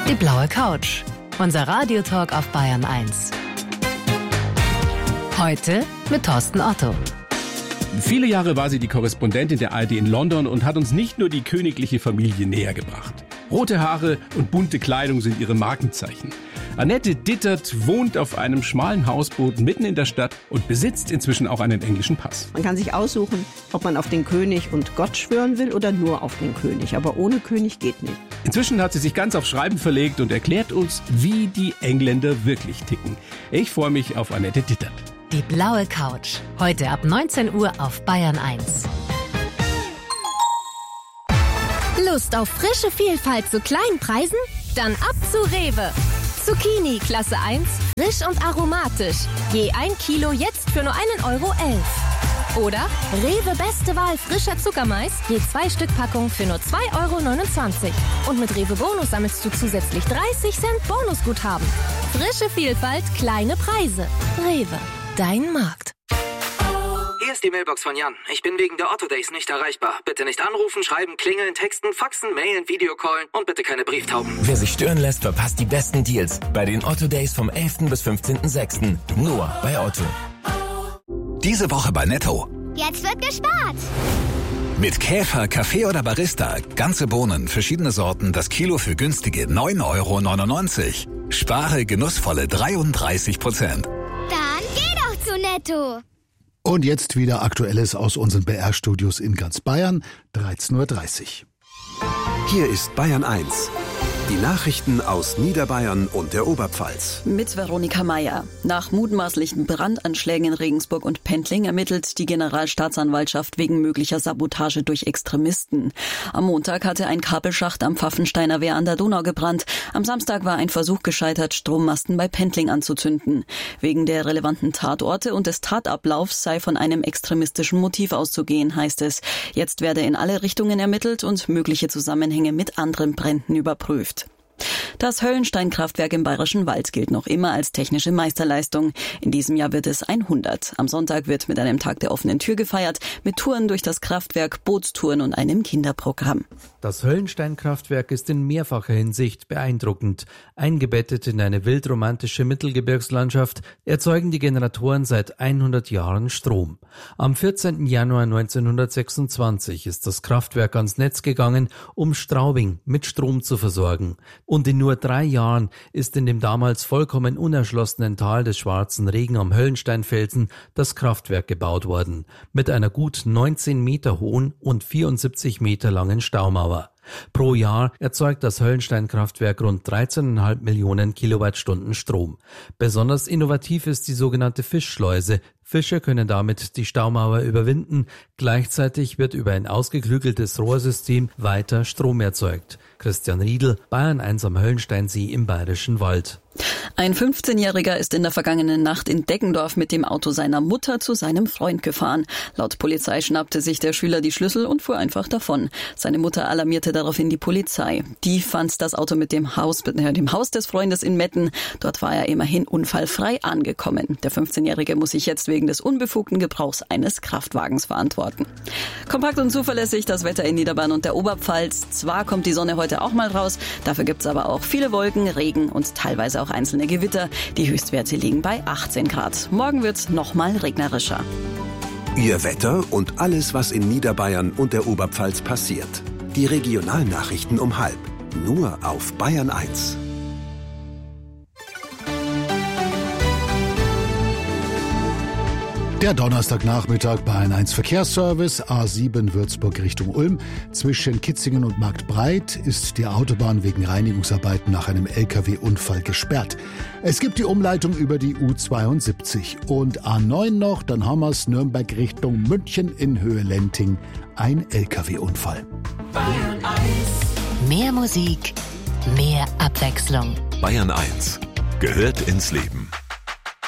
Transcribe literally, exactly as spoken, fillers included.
Die blaue Couch. Unser Radiotalk auf Bayern eins. Heute mit Thorsten Otto. Viele Jahre war sie die Korrespondentin der A R D in London und hat uns nicht nur die königliche Familie näher gebracht. Rote Haare und bunte Kleidung sind ihre Markenzeichen. Annette Dittert wohnt auf einem schmalen Hausboot mitten in der Stadt und besitzt inzwischen auch einen englischen Pass. Man kann sich aussuchen, ob man auf den König und Gott schwören will oder nur auf den König. Aber ohne König geht nicht. Inzwischen hat sie sich ganz auf Schreiben verlegt und erklärt uns, wie die Engländer wirklich ticken. Ich freue mich auf Annette Dittert. Die blaue Couch. Heute ab neunzehn Uhr auf Bayern eins. Lust auf frische Vielfalt zu kleinen Preisen? Dann ab zu Rewe. Zucchini Klasse eins, frisch und aromatisch. Je ein Kilo jetzt für nur einen Euro elf. Oder Rewe Beste Wahl frischer Zuckermais, je zwei Stück Packung für nur zwei Euro neunundzwanzig. Und mit Rewe Bonus sammelst du zusätzlich dreißig Cent Bonusguthaben. Frische Vielfalt, kleine Preise. Rewe, dein Markt. Hier ist die Mailbox von Jan. Ich bin wegen der Otto Days nicht erreichbar. Bitte nicht anrufen, schreiben, klingeln, texten, faxen, mailen, Videocallen und bitte keine Brieftauben. Wer sich stören lässt, verpasst die besten Deals bei den Otto Days vom elften bis fünfzehnten sechsten Nur bei Otto. Diese Woche bei Netto. Jetzt wird gespart. Mit Käfer, Kaffee oder Barista. Ganze Bohnen, verschiedene Sorten, das Kilo für günstige neun Euro neunundneunzig. Spare genussvolle dreiunddreißig Prozent. Dann geh doch zu Netto. Und jetzt wieder Aktuelles aus unseren B R-Studios in ganz Bayern, dreizehn Uhr dreißig. Hier ist Bayern eins. Die Nachrichten aus Niederbayern und der Oberpfalz. Mit Veronika Meier. Nach mutmaßlichen Brandanschlägen in Regensburg und Pentling ermittelt die Generalstaatsanwaltschaft wegen möglicher Sabotage durch Extremisten. Am Montag hatte ein Kabelschacht am Pfaffensteiner Wehr an der Donau gebrannt. Am Samstag war ein Versuch gescheitert, Strommasten bei Pentling anzuzünden. Wegen der relevanten Tatorte und des Tatablaufs sei von einem extremistischen Motiv auszugehen, heißt es. Jetzt werde in alle Richtungen ermittelt und mögliche Zusammenhänge mit anderen Bränden überprüft. Das Höllenstein-Kraftwerk im Bayerischen Wald gilt noch immer als technische Meisterleistung. In diesem Jahr wird es hundert. Am Sonntag wird mit einem Tag der offenen Tür gefeiert, mit Touren durch das Kraftwerk, Bootstouren und einem Kinderprogramm. Das Höllenstein-Kraftwerk ist in mehrfacher Hinsicht beeindruckend. Eingebettet in eine wildromantische Mittelgebirgslandschaft erzeugen die Generatoren seit hundert Jahren Strom. Am vierzehnten Januar neunzehnhundertsechsundzwanzig ist das Kraftwerk ans Netz gegangen, um Straubing mit Strom zu versorgen. Und in nur drei Jahren ist in dem damals vollkommen unerschlossenen Tal des Schwarzen Regen am Höllensteinfelsen das Kraftwerk gebaut worden, mit einer gut neunzehn Meter hohen und vierundsiebzig Meter langen Staumauer. Pro Jahr erzeugt das Höllenstein-Kraftwerk rund dreizehn Komma fünf Millionen Kilowattstunden Strom. Besonders innovativ ist die sogenannte Fischschleuse. Fische können damit die Staumauer überwinden. Gleichzeitig wird über ein ausgeklügeltes Rohrsystem weiter Strom erzeugt. Christian Riedl, Bayern eins am Höllensteinsee im Bayerischen Wald. Ein fünfzehnjähriger ist in der vergangenen Nacht in Deggendorf mit dem Auto seiner Mutter zu seinem Freund gefahren. Laut Polizei schnappte sich der Schüler die Schlüssel und fuhr einfach davon. Seine Mutter alarmierte daraufhin die Polizei. Die fand das Auto mit dem Haus, mit dem Haus des Freundes in Metten. Dort war er immerhin unfallfrei angekommen. Der fünfzehnjährige muss sich jetzt wegen des unbefugten Gebrauchs eines Kraftwagens verantworten. Kompakt und zuverlässig das Wetter in Niederbayern und der Oberpfalz. Zwar kommt die Sonne heute auch mal raus, dafür gibt's aber auch viele Wolken, Regen und teilweise auch einzelne Gewitter. Die Höchstwerte liegen bei achtzehn Grad. Morgen wird's noch mal regnerischer. Ihr Wetter und alles, was in Niederbayern und der Oberpfalz passiert. Die Regionalnachrichten um halb. Nur auf Bayern eins. Der Donnerstagnachmittag Bayern eins Verkehrsservice, A sieben Würzburg Richtung Ulm. Zwischen Kitzingen und Marktbreit ist die Autobahn wegen Reinigungsarbeiten nach einem L K W-Unfall gesperrt. Es gibt die Umleitung über die U zweiundsiebzig. Und A neun noch, dann haben wir's Nürnberg Richtung München in Höhe Lenting. Ein L K W-Unfall. Bayern eins. Mehr Musik, mehr Abwechslung. Bayern eins gehört ins Leben.